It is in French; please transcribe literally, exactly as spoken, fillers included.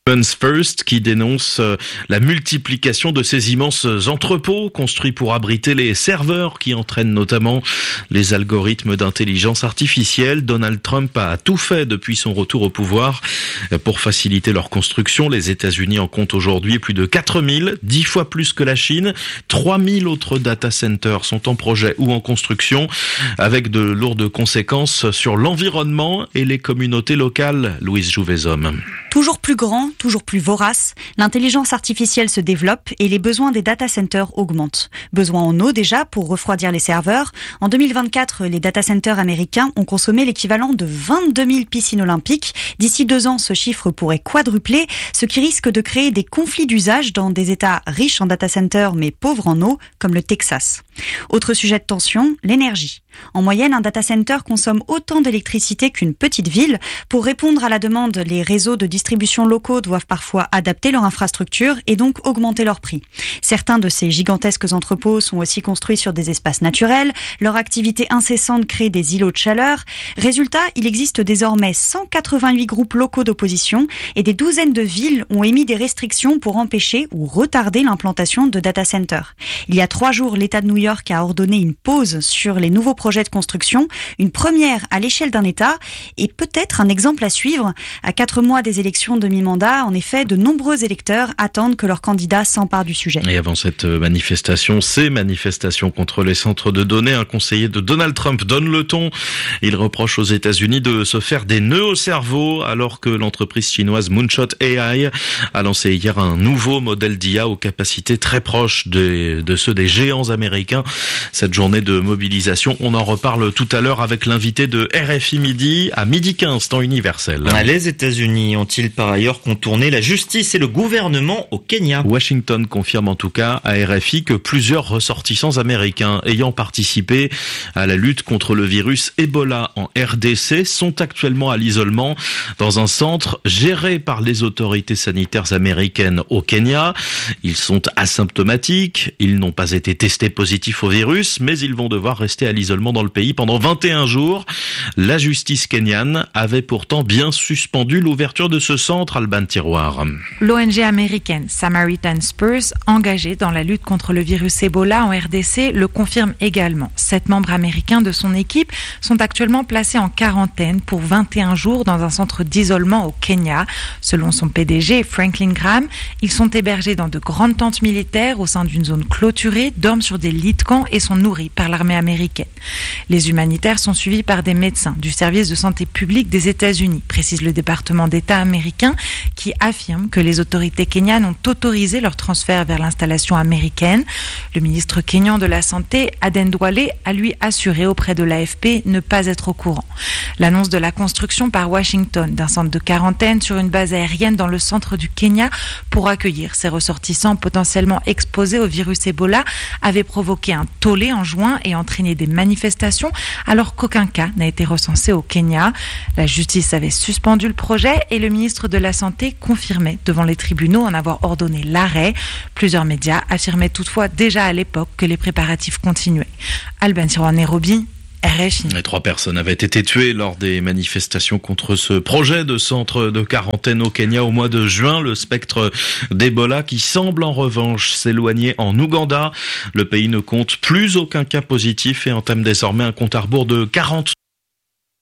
First qui dénonce la multiplication de ces immenses entrepôts construits pour abriter les serveurs qui entraînent notamment les algorithmes d'intelligence artificielle. Donald Trump a tout fait depuis son retour au pouvoir pour faciliter leur construction. Les États-Unis en comptent aujourd'hui plus de quatre mille, dix fois plus que la Chine. trois mille autres data centers sont en projet ou en construction avec de lourdes conséquences sur l'environnement et les communautés locales. Louise Jouvezhomme. Toujours plus grand, toujours plus vorace, l'intelligence artificielle se développe et les besoins des data centers augmentent. Besoin en eau déjà pour refroidir les serveurs. En deux mille vingt-quatre, les data centers américains ont consommé l'équivalent de vingt-deux mille piscines olympiques. D'ici deux ans, ce chiffre pourrait quadrupler, ce qui risque de créer des conflits d'usage dans des États riches en data centers mais pauvres en eau, comme le Texas. Autre sujet de tension, l'énergie. En moyenne, un data center consomme autant d'électricité qu'une petite ville. Pour répondre à la demande, les réseaux de distribution locaux doivent parfois adapter leur infrastructure et donc augmenter leur prix. Certains de ces gigantesques entrepôts sont aussi construits sur des espaces naturels. Leur activité incessante crée des îlots de chaleur. Résultat, il existe désormais cent quatre-vingt-huit groupes locaux d'opposition et des douzaines de villes ont émis des restrictions pour empêcher ou retarder l'implantation de data centers. Il y a trois jours, l'État de New York a ordonné une pause sur les nouveaux projets de construction, une première à l'échelle d'un État et peut-être un exemple à suivre. À quatre mois des élections de mi-mandat, en effet, de nombreux électeurs attendent que leur candidat s'empare du sujet. Et avant cette manifestation, ces manifestations contre les centres de données, un conseiller de Donald Trump donne le ton. Il reproche aux États-Unis de se faire des nœuds au cerveau alors que l'entreprise chinoise Moonshot A I a lancé hier un nouveau modèle d'I A aux capacités très proches de, de ceux des géants américains. Cette journée de mobilisation, on en reparle tout à l'heure avec l'invité de R F I Midi à midi quinze, temps universel. Les États-Unis ont-ils par ailleurs contourné la justice et le gouvernement au Kenya? Washington confirme en tout cas à R F I que plusieurs ressortissants américains ayant participé à la lutte contre le virus Ebola en R D C sont actuellement à l'isolement dans un centre géré par les autorités sanitaires américaines au Kenya. Ils sont asymptomatiques, ils n'ont pas été testés positifs au virus, mais ils vont devoir rester à l'isolement dans le pays pendant vingt et un jours. La justice kenyane avait pourtant bien suspendu l'ouverture de ce centre, Alban Tiroir. L'O N G américaine Samaritan Spurs, engagée dans la lutte contre le virus Ebola en R D C, le confirme également. Sept membres américains de son équipe sont actuellement placés en quarantaine pour vingt et un jours dans un centre d'isolement au Kenya. Selon son P D G, Franklin Graham, ils sont hébergés dans de grandes tentes militaires au sein d'une zone clôturée, dorment sur des lits de camp et sont nourris par l'armée américaine. Les humanitaires sont suivis par des médecins du service de santé publique des États-Unis, précise le département d'État américain, qui affirme que les autorités kenyanes ont autorisé leur transfert vers l'installation américaine. Le ministre kényan de la Santé, Aden Duale, a lui assuré auprès de l'A F P ne pas être au courant. L'annonce de la construction par Washington d'un centre de quarantaine sur une base aérienne dans le centre du Kenya pour accueillir ces ressortissants potentiellement exposés au virus Ebola avait provoqué un tollé en juin et entraîné des manifestations alors qu'aucun cas n'a été recensé au Kenya. La justice avait suspendu le projet et le ministre de la Santé confirmait devant les tribunaux en avoir ordonné l'arrêt. Plusieurs médias affirmaient toutefois déjà à l'époque que les préparatifs continuaient. Alban Tiroir, Nairobi, R F I. Les trois personnes avaient été tuées lors des manifestations contre ce projet de centre de quarantaine au Kenya au mois de juin. Le spectre d'Ebola qui semble en revanche s'éloigner en Ouganda. Le pays ne compte plus aucun cas positif et entame désormais un compte à rebours de quarante